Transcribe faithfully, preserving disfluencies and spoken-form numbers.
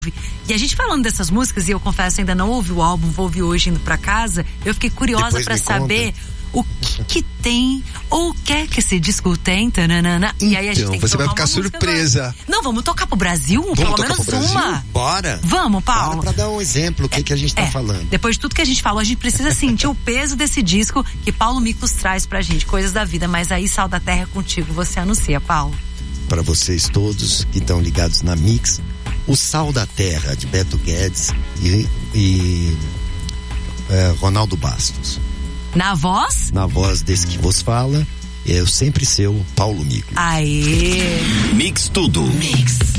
E a gente falando dessas músicas, e eu confesso, ainda não ouvi o álbum, vou ouvir hoje indo pra casa. Eu fiquei curiosa pra saber o que que tem, ou o que é que esse disco tem, tananana. Então, e aí a gente tem que você vai ficar música surpresa. agora. Não, vamos tocar pro Brasil? Vamos Pelo tocar menos pro Brasil? uma. Bora. Vamos, Paulo. Bora pra dar um exemplo, o que, é, que a gente tá é, falando. Depois de tudo que a gente falou, a gente precisa sentir o peso desse disco que Paulo Miklos traz pra gente, Coisas da Vida. Mas aí, Sal da Terra é contigo, você anuncia, Paulo. Para vocês todos que estão ligados na Mix, o Sal da Terra, de Beto Guedes e, e é, Ronaldo Bastos. Na voz? Na voz desse que vos fala, eu sempre seu Paulo Miklos. Aê! Mix tudo. Mix.